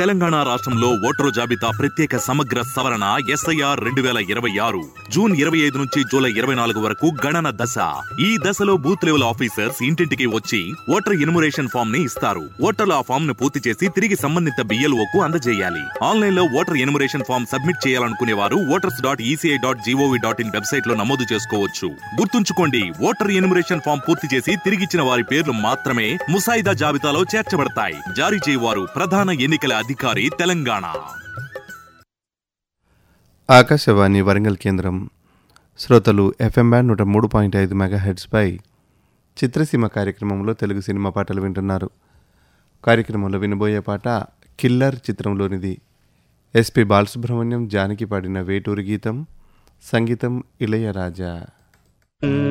తెలంగాణ రాష్ట్రంలో ఓటరు జాబితా ప్రత్యేక సమగ్ర సవరణ SIR 2026 జూన్ 25 నుంచి జూలై 24 వరకు గణన దశ. ఈ దశలో బూత్ లెవెల్ ఆఫీసర్స్ ఇంటింటికి వచ్చి ఓటర్ ఎన్యుమరేషన్ ఫామ్ ని ఇస్తారు. ఓటర్లు ఆ ఫామ్ ను పూర్తి చేసి తిరిగి సంబంధిత BLOకు అందజేయాలి. ఆన్లైన్ లో ఓటర్ ఎన్యుమరేషన్ ఫామ్ సబ్మిట్ చేయాలనుకునే వారు voters.eci.gov.in వెబ్సైట్ లో నమోదు చేసుకోవచ్చు. గుర్తుంచుకోండి, ఓటర్ ఎన్యుమరేషన్ ఫామ్ పూర్తి చేసి తిరిగిచ్చిన వారి పేర్లు మాత్రమే ముసాయిదా జాబితాలో చేర్చబడతాయి. జారీ చేయవారు ప్రధాన ఎన్నికల అధికారి, తెలంగాణ. ఆకాశవాణి వరంగల్ కేంద్రం. శ్రోతలు FM బ్యాండ్ 103.5 మెగాహెర్ట్జ్ పై చిత్రసీమ కార్యక్రమంలో తెలుగు సినిమా పాటలు వింటున్నారు. కార్యక్రమంలో వినబోయే పాట కిల్లర్ చిత్రంలోనిది. SP బాలసుబ్రహ్మణ్యం, జానకి పాడిన వేటూరి గీతం, సంగీతం ఇళయరాజా.